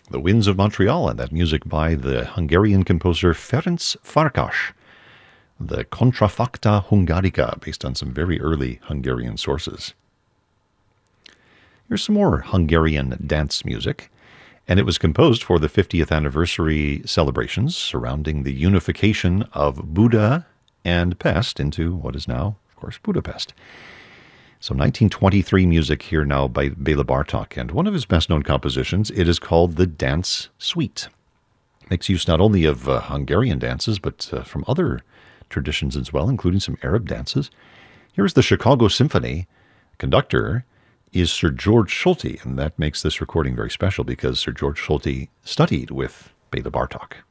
The Winds of Montreal, and that music by the Hungarian composer Ferenc Farkas. The Contrafacta Hungarica, based on some very early Hungarian sources. Here's some more Hungarian dance music, and it was composed for the 50th anniversary celebrations surrounding the unification of Buda and Pest into what is now, of course, Budapest. So 1923 music here now by Bela Bartok, and one of his best-known compositions, it is called the Dance Suite. Makes use not only of Hungarian dances, but from other traditions as well, including some Arab dances. Here's the Chicago Symphony. Conductor is Sir George Solti, and that makes this recording very special because Sir George Solti studied with Bela Bartok.